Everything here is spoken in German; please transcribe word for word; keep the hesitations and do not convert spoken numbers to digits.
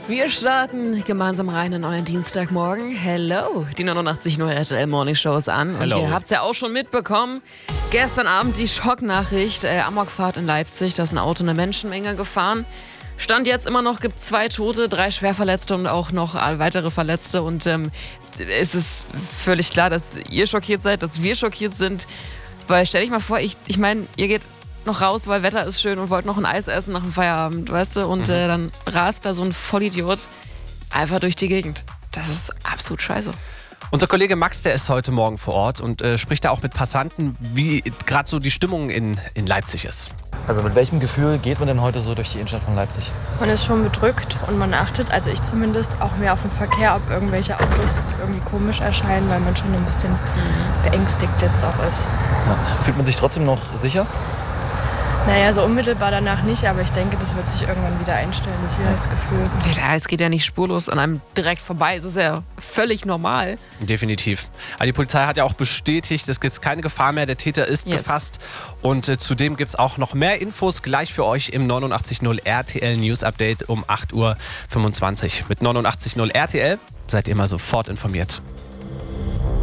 Wir starten gemeinsam rein in euren Dienstagmorgen. Hello, die neunundachtzig Komma null R T L Morning Show ist an. Hello. Und ihr habt es ja auch schon mitbekommen. Gestern Abend die Schocknachricht, äh, Amokfahrt in Leipzig, da ist ein Auto eine Menschenmenge gefahren. Stand jetzt immer noch, gibt zwei Tote, drei Schwerverletzte und auch noch weitere Verletzte. Und ähm, es ist völlig klar, dass ihr schockiert seid, dass wir schockiert sind. Weil stell dich mal vor, ich, ich meine, ihr geht noch raus, weil Wetter ist schön und wollt noch ein Eis essen nach dem Feierabend, weißt du? Und mhm. äh, dann rast da so ein Vollidiot einfach durch die Gegend. Das ist absolut scheiße. Unser Kollege Max, der ist heute Morgen vor Ort und äh, spricht da auch mit Passanten, wie gerade so die Stimmung in, in Leipzig ist. Also mit welchem Gefühl geht man denn heute so durch die Innenstadt von Leipzig? Man ist schon bedrückt und man achtet, also ich zumindest, auch mehr auf den Verkehr, ob irgendwelche Autos irgendwie komisch erscheinen, weil man schon ein bisschen beängstigt jetzt auch ist. Ja. Fühlt man sich trotzdem noch sicher? Naja, so unmittelbar danach nicht, aber ich denke, das wird sich irgendwann wieder einstellen, das Sicherheitsgefühl. Ja, es geht ja nicht spurlos an einem direkt vorbei. Es ist ja völlig normal. Definitiv. Aber die Polizei hat ja auch bestätigt, es gibt keine Gefahr mehr. Der Täter ist Yes. gefasst. Und äh, zudem gibt es auch noch mehr Infos gleich für euch im neunundachtzig Komma null R T L News Update um acht Uhr fünfundzwanzig. Mit neunundachtzig Komma null R T L seid ihr immer sofort informiert.